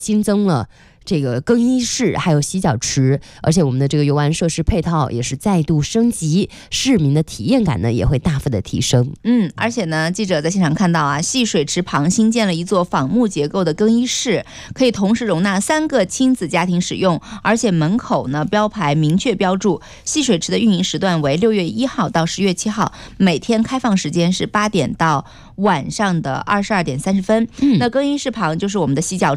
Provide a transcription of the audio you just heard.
新增了这个更衣室还有洗脚池，而且我们的这个游玩设施配套也是再度升级，市民的体验感呢也会大幅的提升。 而且呢，记者在现场看到啊，戏水池旁新建了一座仿木结构的更衣室，可以同时容纳3个亲子家庭使用，而且门口呢标牌明确标注，戏水池的运营时段为6月1号到10月7号，每天开放时间是8点到晚上的22点30分。那更衣室旁就是我们的洗脚